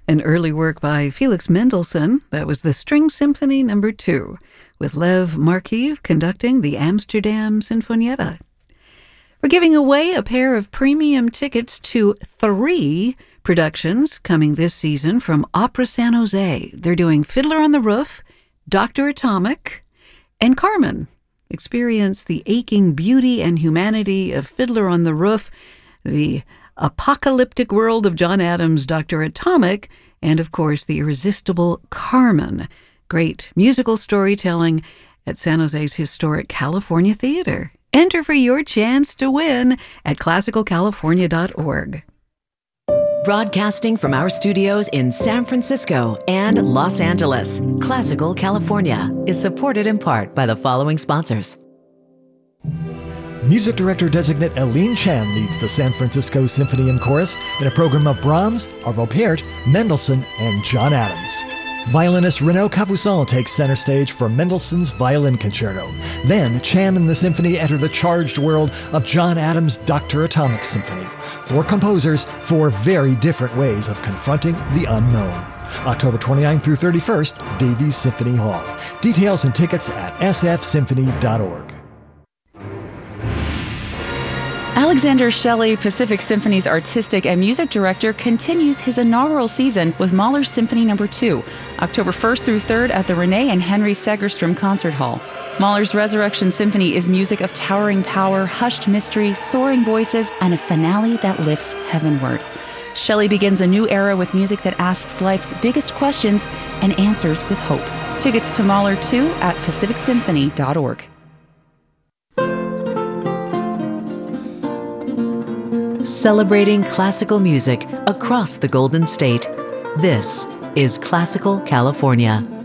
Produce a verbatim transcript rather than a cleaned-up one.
An early work by Felix Mendelssohn, that was the String Symphony Number two, with Lev Markiv conducting the Amsterdam Sinfonietta. We're giving away a pair of premium tickets to three productions coming this season from Opera San Jose. They're doing Fiddler on the Roof, Doctor Atomic, and Carmen. Experience the aching beauty and humanity of Fiddler on the Roof, the apocalyptic world of John Adams' Doctor Atomic, and, of course, the irresistible Carmen. Great musical storytelling at San Jose's historic California Theater. Enter for your chance to win at classical california dot org. Broadcasting from our studios in San Francisco and Los Angeles, Classical California is supported in part by the following sponsors. Music Director-designate Aline Chan leads the San Francisco Symphony and Chorus in a program of Brahms, Arvo Pärt, Mendelssohn, and John Adams. Violinist Renaud Capuçon takes center stage for Mendelssohn's Violin Concerto. Then, Chan and the symphony enter the charged world of John Adams' Doctor Atomic Symphony. Four composers, four very different ways of confronting the unknown. October twenty-ninth through thirty-first, Davies Symphony Hall. Details and tickets at s f symphony dot org. Alexander Shelley, Pacific Symphony's artistic and music director, continues his inaugural season with Mahler's Symphony Number two, October first through third at the Renee and Henry Segerstrom Concert Hall. Mahler's Resurrection Symphony is music of towering power, hushed mystery, soaring voices, and a finale that lifts heavenward. Shelley begins a new era with music that asks life's biggest questions and answers with hope. Tickets to Mahler two at pacific symphony dot org. Celebrating classical music across the Golden State. This is Classical California.